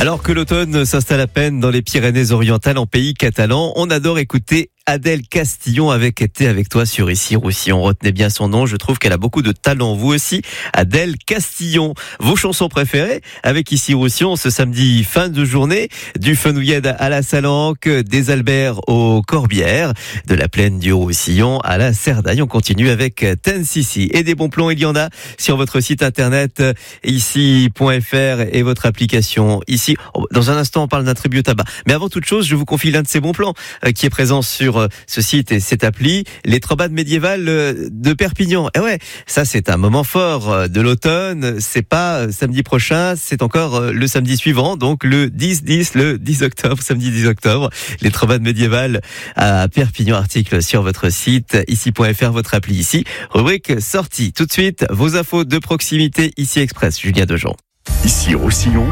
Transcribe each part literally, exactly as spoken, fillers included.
Alors que l'automne s'installe à peine dans les Pyrénées-Orientales en pays catalan, on adore écouter Adèle Castillon avec été avec toi sur Ici Roussillon. Retenez bien son nom, je trouve qu'elle a beaucoup de talent. Vous aussi, Adèle Castillon. Vos chansons préférées avec Ici Roussillon ce samedi fin de journée, du Fenouillède à la Salanque, des Alberts aux Corbières, de la plaine du Roussillon à la Cerdagne. On continue avec Ten Sissi. Et des bons plans, il y en a sur votre site internet ici point f r et votre application ici. Dans un instant, on parle d'un tribut tabac. Mais avant toute chose, je vous confie l'un de ces bons plans qui est présent sur ce site et cette appli, les trobades médiévales de Perpignan. Et ouais, ça c'est un moment fort de l'automne. C'est pas samedi prochain, c'est encore le samedi suivant, donc le dix dix, le dix octobre, samedi dix octobre. Les trobades médiévales à Perpignan, article sur votre site ici point f r, votre appli ici. Rubrique sortie. Tout de suite, vos infos de proximité ici Express. Julien Dejean. Ici Roussillon,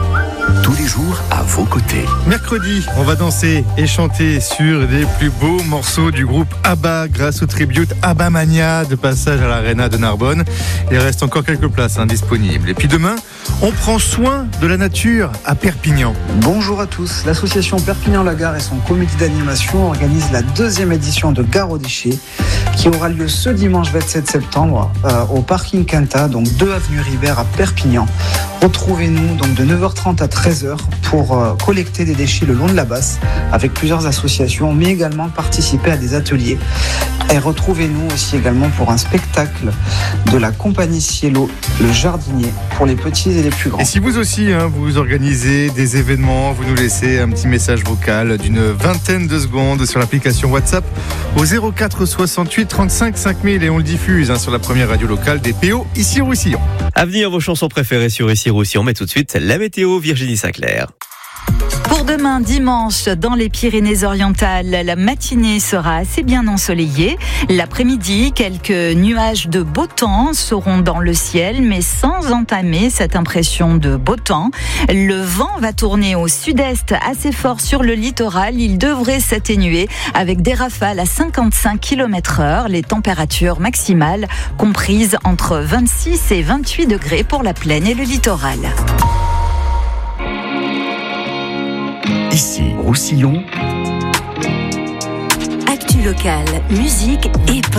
tous les jours à vos côtés. Mercredi, on va danser et chanter sur des plus beaux morceaux du groupe ABBA grâce au tribute ABBA Mania de passage à l'Arena de Narbonne. Il reste encore quelques places hein, disponibles. Et puis demain, on prend soin de la nature à Perpignan. Bonjour à tous, l'association Perpignan-la-Gare et son comité d'animation organisent la deuxième édition de Gare aux déchets qui aura lieu ce dimanche vingt-sept septembre euh, au parking Quinta, donc deux avenue Ribert à Perpignan. Retrouvez-nous donc de neuf heures trente à treize heures pour euh, collecter des déchets le long de la Basse avec plusieurs associations, mais également participer à des ateliers. Et retrouvez-nous aussi également pour un spectacle de la compagnie Cielo, le jardinier, pour les petits et les plus grands. Et si vous aussi, hein, vous organisez des événements, vous nous laissez un petit message vocal d'une vingtaine de secondes sur l'application WhatsApp au zéro quatre soixante-huit trente-cinq cinq mille et on le diffuse hein, sur la première radio locale des P O, ici Roussillon. À venir, vos chansons préférées sur Ici Roussillon, mais tout de suite, la météo, Virginie Sinclair. Pour demain dimanche, dans les Pyrénées-Orientales, la matinée sera assez bien ensoleillée. L'après-midi, quelques nuages de beau temps seront dans le ciel, mais sans entamer cette impression de beau temps. Le vent va tourner au sud-est assez fort sur le littoral. Il devrait s'atténuer avec des rafales à cinquante-cinq kilomètres heure. Les températures maximales comprises entre vingt-six et vingt-huit degrés pour la plaine et le littoral. Ici, Roussillon. Actu locale, musique et